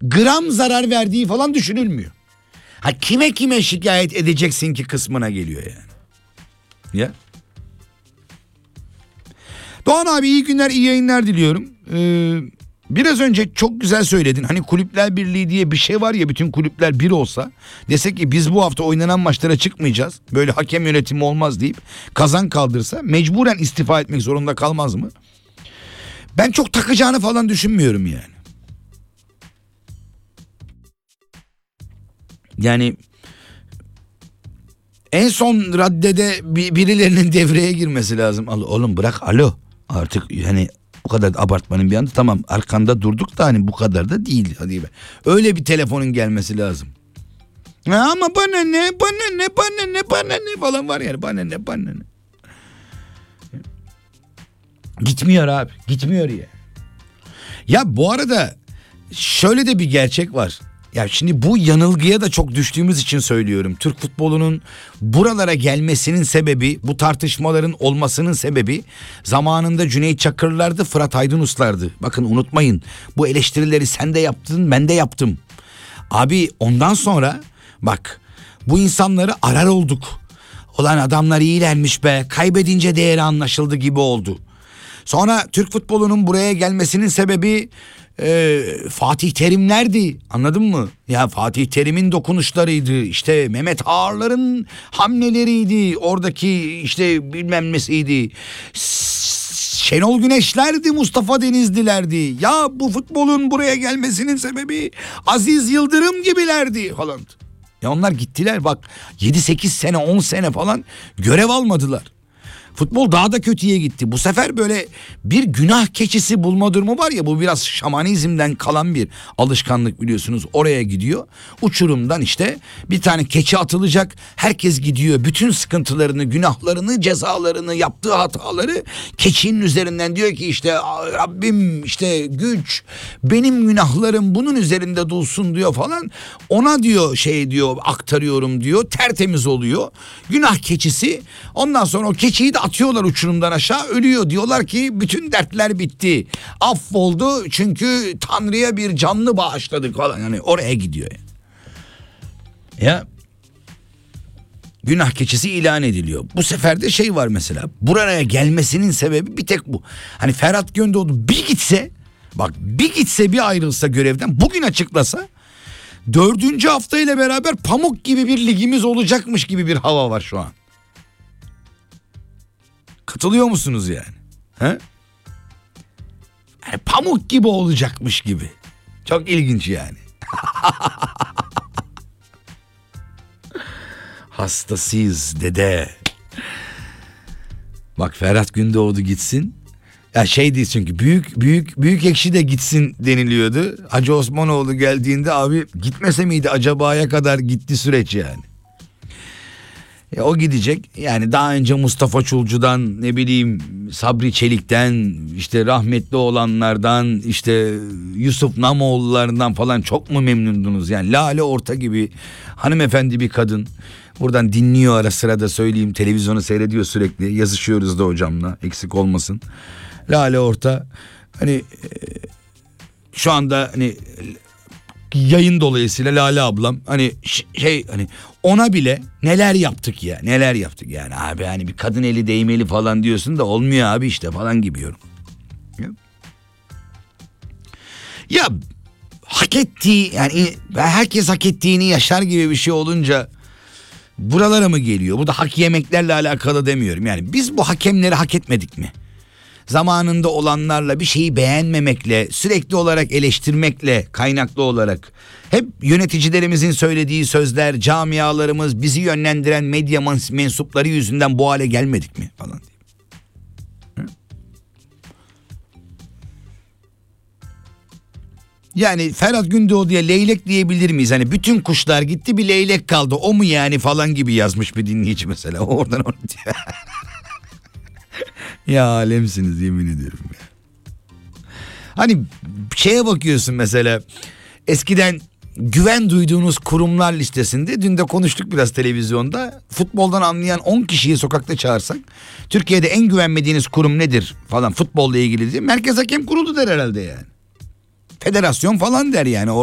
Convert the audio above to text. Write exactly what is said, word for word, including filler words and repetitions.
gram zarar verdiği falan düşünülmüyor. Ha kime kime şikayet edeceksin ki kısmına geliyor yani. Ya. Doğan abi iyi günler, iyi yayınlar diliyorum. Ee, biraz önce çok güzel söyledin. Hani Kulüpler Birliği diye bir şey var ya, bütün kulüpler bir olsa. Desek ki biz bu hafta oynanan maçlara çıkmayacağız. Böyle hakem yönetimi olmaz deyip kazan kaldırsa mecburen istifa etmek zorunda kalmaz mı? Ben çok takacağını falan düşünmüyorum yani. Yani en son raddede birilerinin devreye girmesi lazım. Oğlum bırak, alo artık yani o kadar abartmanın bir anda, tamam arkanda durduk da hani bu kadar da değil. Hadi be. Öyle bir telefonun gelmesi lazım. Ha, ama bana ne bana ne bana ne bana ne falan var yani, bana ne bana ne. Gitmiyor abi, gitmiyor ya. Ya bu arada şöyle de bir gerçek var. Ya şimdi bu yanılgıya da çok düştüğümüz için söylüyorum. Türk futbolunun buralara gelmesinin sebebi, bu tartışmaların olmasının sebebi zamanında Cüneyt Çakırlar'dı, Fırat Aydınuslar'dı. Bakın unutmayın, bu eleştirileri sen de yaptın, ben de yaptım. Abi ondan sonra bak bu insanları arar olduk. Ulan adamlar iyilermiş be, kaybedince değeri anlaşıldı gibi oldu. Sonra Türk futbolunun buraya gelmesinin sebebi e, Fatih Terimlerdi, anladın mı? Ya Fatih Terim'in dokunuşlarıydı, işte Mehmet Ağar'ların hamleleriydi, oradaki işte bilmem nesiydi. Şenol Güneşlerdi, Mustafa Denizlilerdi. Ya bu futbolun buraya gelmesinin sebebi Aziz Yıldırım gibilerdi falan. Ya onlar gittiler bak, yedi sekiz sene on sene falan görev almadılar. Futbol daha da kötüye gitti. Bu sefer böyle bir günah keçisi bulma durumu var ya, bu biraz şamanizmden kalan bir alışkanlık biliyorsunuz. Oraya gidiyor. Uçurumdan işte bir tane keçi atılacak. Herkes gidiyor. Bütün sıkıntılarını, günahlarını, cezalarını, yaptığı hataları keçinin üzerinden diyor ki işte Rabbim işte güç, benim günahlarım bunun üzerinde dursun diyor falan. Ona diyor şey diyor aktarıyorum diyor. Tertemiz oluyor. Günah keçisi. Ondan sonra o keçiyi de atıyorlar uçurumdan aşağı, ölüyor. Diyorlar ki bütün dertler bitti. Affoldu çünkü Tanrı'ya bir canlı bağışladık falan. Yani oraya gidiyor. Yani. Ya günah keçisi ilan ediliyor. Bu sefer de şey var mesela. Buraya gelmesinin sebebi bir tek bu. Hani Ferhat Gündoğdu bir gitse, bak bir gitse, bir ayrılsa görevden, bugün açıklasa dördüncü hafta ile beraber pamuk gibi bir ligimiz olacakmış gibi bir hava var şu an. Katılıyor musunuz yani? He? Yani pamuk gibi olacakmış gibi. Çok ilginç yani. Hastasıyız dede. Bak Ferhat Gündoğdu gitsin. Ya şey değil çünkü büyük büyük büyük ekşi de gitsin deniliyordu. Hacı Osmanoğlu geldiğinde abi gitmese miydi acaba'ya kadar gitti süreç yani. E, o gidecek yani, daha önce Mustafa Çulcu'dan, ne bileyim Sabri Çelik'ten, işte rahmetli olanlardan, işte Yusuf Namoğullarından falan çok mu memnundunuz? Yani Lale Orta gibi hanımefendi bir kadın, buradan dinliyor ara sıra da söyleyeyim, televizyonu seyrediyor sürekli, yazışıyoruz da hocamla, eksik olmasın. Lale Orta hani e, şu anda hani yayın dolayısıyla Lale ablam hani şey hani ona bile neler yaptık ya, neler yaptık yani abi, hani bir kadın eli değmeli falan diyorsun da olmuyor abi işte falan gibi yorum. Ya, ya hak ettiği yani, herkes hak ettiğini yaşar gibi bir şey olunca buralara mı geliyor? Bu da hak yemeklerle alakalı demiyorum yani, biz bu hakemleri hak etmedik mi? Zamanında olanlarla bir şeyi beğenmemekle, sürekli olarak eleştirmekle kaynaklı olarak hep yöneticilerimizin söylediği sözler, camialarımız, bizi yönlendiren medya mensupları yüzünden bu hale gelmedik mi falan diye. Yani Ferhat Gündoğdu'ya leylek diyebilir miyiz? Hani bütün kuşlar gitti, bir leylek kaldı, o mu yani falan gibi yazmış bir dinleyici mesela. Oradan onu diyor. Ya alemsiniz yemin ediyorum ya. Hani şeye bakıyorsun mesela, eskiden güven duyduğunuz kurumlar listesinde, dün de konuştuk biraz televizyonda, futboldan anlayan on kişiyi sokakta çağırsak Türkiye'de en güvenmediğiniz kurum nedir falan futbolla ilgili diye, Merkez Hakem Kurulu der herhalde yani. Federasyon falan der yani.